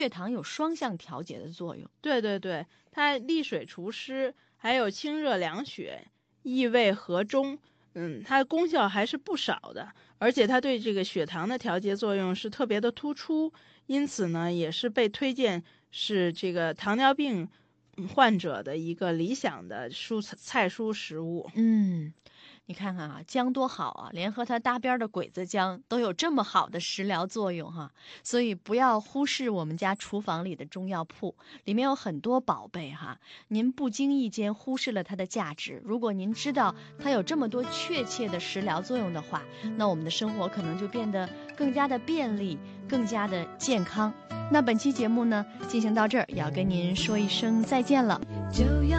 血糖有双向调节的作用。 对对对，它利水除湿，还有清热凉血、益胃和中，它的功效还是不少的。而且它对这个血糖的调节作用是特别的突出，因此呢，也是被推荐是这个糖尿病患者的一个理想的菜蔬食物。 你看看啊，姜多好啊，连和它搭边的鬼子姜都有这么好的食疗作用哈，所以不要忽视我们家厨房里的中药铺，里面有很多宝贝哈。您不经意间忽视了它的价值，如果您知道它有这么多确切的食疗作用的话，那我们的生活可能就变得更加的便利，更加的健康。那本期节目呢，进行到这儿，也要跟您说一声再见了。就要